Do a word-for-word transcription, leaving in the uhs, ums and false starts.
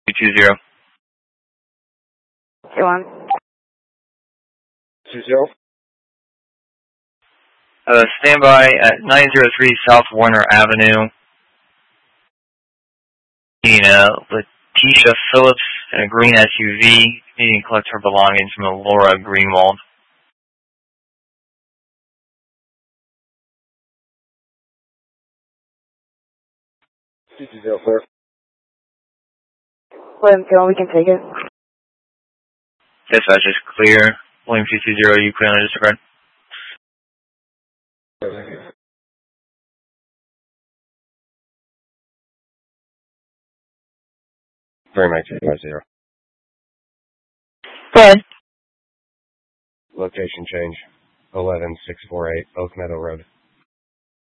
two zero. Two one. Two zero. Uh, stand by at nine zero three South Warner Avenue. Needing uh, Letitia Phillips in a green S U V. Needing to collect her belongings from Laura Greenwald. two two zero four. William two one, we can take it. Dispatch is clear. William two two zero, you clear on the disregard. Very much two five zero. Good. Location change. eleven six four eight Oak Meadow Road.